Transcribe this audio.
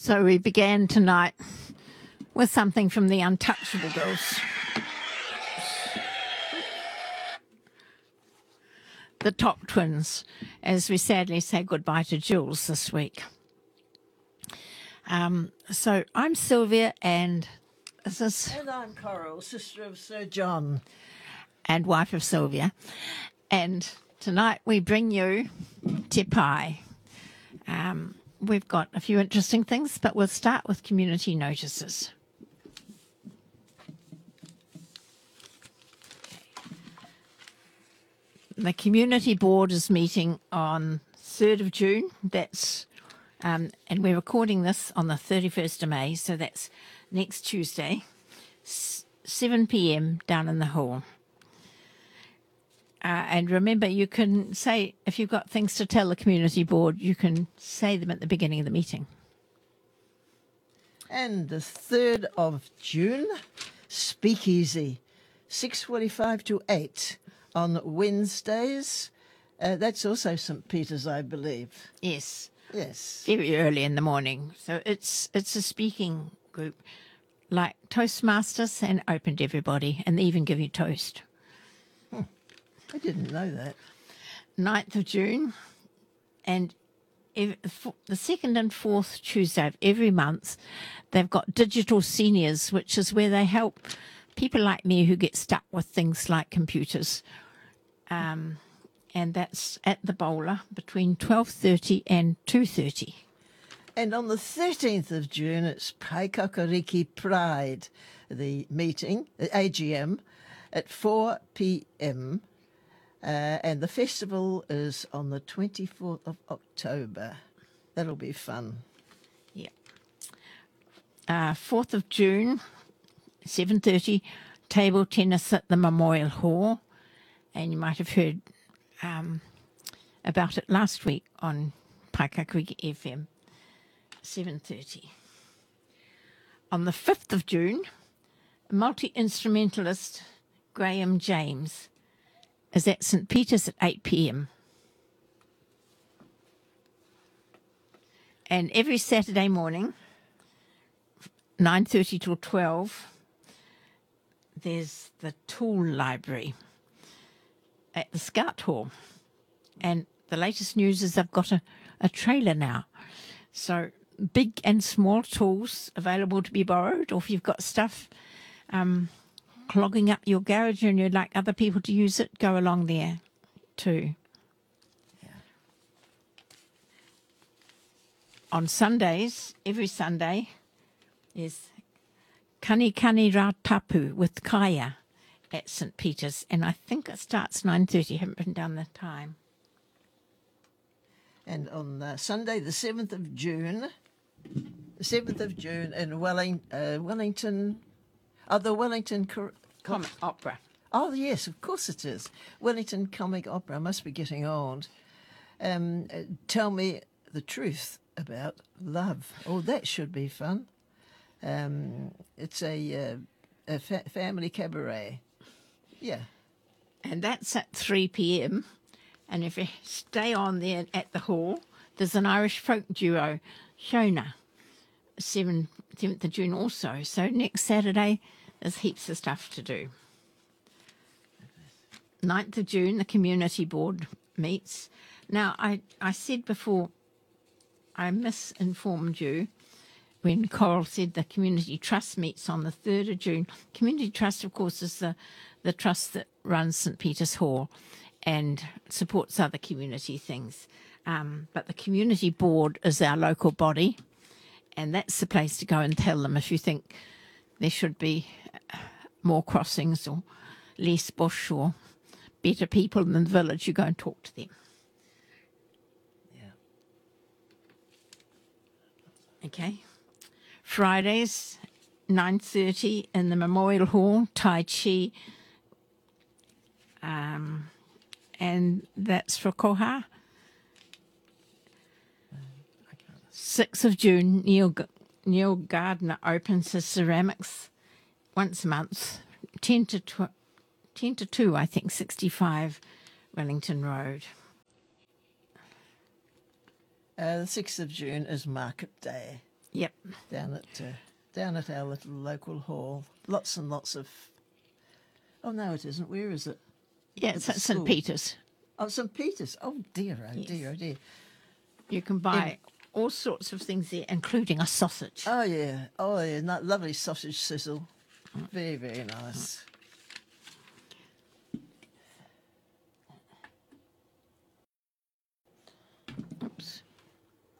So we began tonight with something from the Untouchable Girls. The Top Twins, as we sadly say goodbye to Jules this week. So I'm Sylvia, and this is... And I'm Coral, sister of Sir John. And wife of Sylvia. And tonight we bring you Te Pai. We've got a few interesting things, but we'll start with community notices. The community board is meeting on 3rd of June. That's and we're recording this on the 31st of May, so that's next Tuesday, 7 p.m. down in the hall. And remember, you can say, if you've got things to tell the community board, you can say them at the beginning of the meeting. And the 3rd of June, Speakeasy, 6:45 to 8 on Wednesdays. That's also St. Peter's, I believe. Yes. Yes. Very early in the morning. So it's a speaking group like Toastmasters, and open to everybody, and they even give you toast. I didn't know that. 9th of June, and the 2nd and 4th Tuesday of every month, they've got Digital Seniors, which is where they help people like me who get stuck with things like computers. And that's at the Bowler between 12:30 and 2:30. And on the 13th of June, it's Paikakariki Pride, the meeting, the AGM, at 4 p.m. And the festival is on the 24th of October. That'll be fun. Yeah. 4th of June, 7:30, table tennis at the Memorial Hall. And you might have heard about it last week on Paikakariki FM, 7:30. On the 5th of June, multi-instrumentalist Graham James is at St. Peter's at 8 p.m. And every Saturday morning, 9:30 till 12, there's the tool library at the Scout Hall. And the latest news is they've got a trailer now. So big and small tools available to be borrowed, or if you've got stuff clogging up your garage and you'd like other people to use it, go along there too. Yeah. On Sundays, every Sunday, is Kanikani Rā Tapu with Kaya at St. Peter's, and I think it starts 9:30. I haven't written down the time. And on Sunday, the 7th of June, in Wellington, the Wellington Comic Opera. Oh, yes, of course it is. Wellington Comic Opera. I must be getting old. Tell me the truth about love. Oh, that should be fun. It's a family cabaret. Yeah. And that's at 3 p.m. And if you stay on there at the hall, there's an Irish folk duo, Shona, 7th of June also. So next Saturday, there's heaps of stuff to do. 9th of June, the community board meets. Now, I said before, I misinformed you when Coral said the community trust meets on the 3rd of June. Community trust, of course, is the trust that runs St. Peter's Hall and supports other community things. But the community board is our local body, and that's the place to go and tell them if you think there should be more crossings or less bush or better people in the village. You go and talk to them. Yeah. Okay. Fridays, 9:30 in the Memorial Hall, Tai Chi. And that's for Koha. 6th of June, Neil Gardner opens his ceramics once a month, 10 to 2, I think, 65 Wellington Road. The 6th of June is Market Day. Yep. down at our little local hall. Lots and lots of. Oh no, it isn't. Where is it? Yeah, At it's the at St. school. Peter's. Oh, St. Peter's. Oh dear, oh dear, oh dear. You can buy all sorts of things there, including a sausage. Oh yeah, lovely sausage sizzle. Very, very nice.